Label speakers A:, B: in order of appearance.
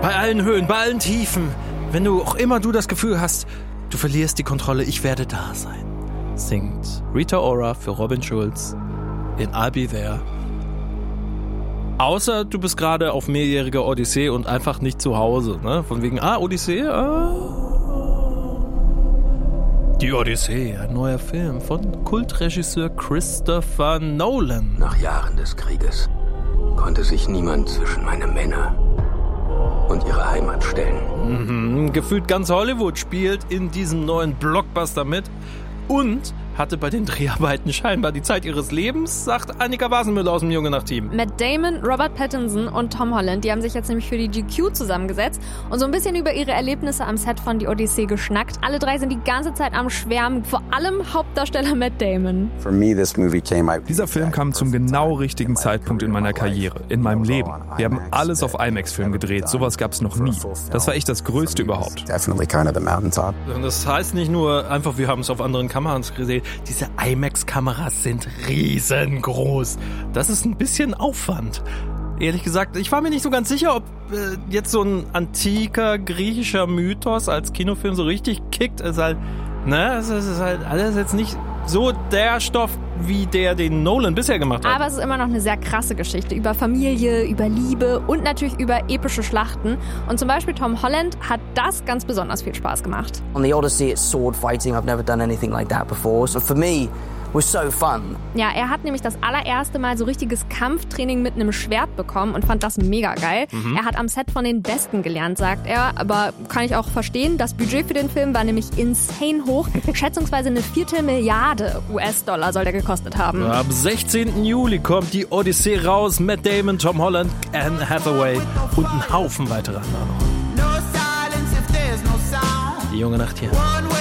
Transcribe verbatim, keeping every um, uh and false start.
A: Bei allen Höhen, bei allen Tiefen, wenn du auch immer du das Gefühl hast, du verlierst die Kontrolle, ich werde da sein, singt Rita Ora für Robin Schulz in I'll Be There. Außer du bist gerade auf mehrjähriger Odyssee und einfach nicht zu Hause, ne? Von wegen, ah, Odyssee, ah. Die Odyssee, ein neuer Film von Kultregisseur Christopher Nolan.
B: Nach Jahren des Krieges konnte sich niemand zwischen meine Männer und ihre Heimat stellen.
A: Mhm, gefühlt ganz Hollywood spielt in diesem neuen Blockbuster mit und hatte bei den Dreharbeiten scheinbar die Zeit ihres Lebens, sagt Annika Wasenmüller aus dem Junge Nacht-Team.
C: Matt Damon, Robert Pattinson und Tom Holland, die haben sich jetzt nämlich für die G Q zusammengesetzt und so ein bisschen über ihre Erlebnisse am Set von Die Odyssee geschnackt. Alle drei sind die ganze Zeit am Schwärmen, vor allem Hauptdarsteller Matt Damon.
D: Dieser Film kam zum genau richtigen Zeitpunkt in meiner Karriere, in meinem Leben. Wir haben alles auf IMAX-Film gedreht, sowas gab es noch nie. Das war echt das Größte überhaupt.
A: Das heißt nicht nur einfach, wir haben es auf anderen Kameras gesehen. Diese IMAX-Kameras sind riesengroß. Das ist ein bisschen Aufwand. Ehrlich gesagt, ich war mir nicht so ganz sicher, ob äh, jetzt so ein antiker griechischer Mythos als Kinofilm so richtig kickt. Es ist halt, ne, es ist halt alles jetzt nicht so der Stoff, wie der den Nolan bisher gemacht hat.
C: Aber es ist immer noch eine sehr krasse Geschichte über Familie, über Liebe und natürlich über epische Schlachten. Und zum Beispiel Tom Holland hat das ganz besonders viel Spaß gemacht.
E: On the Odyssey, it's sword fighting. I've never done anything like that before. So for me, was so fun.
C: Ja, er hat nämlich das allererste Mal so richtiges Kampftraining mit einem Schwert bekommen und fand das mega geil. Mhm. Er hat am Set von den Besten gelernt, sagt er. Aber kann ich auch verstehen, das Budget für den Film war nämlich insane hoch. Schätzungsweise eine Viertelmilliarde U S-Dollar soll der gekostet haben.
A: Ja, am sechzehnten Juli kommt die Odyssee raus. Matt Damon, Tom Holland, Anne Hathaway und ein Haufen weiterer. Die Junge Nacht hier.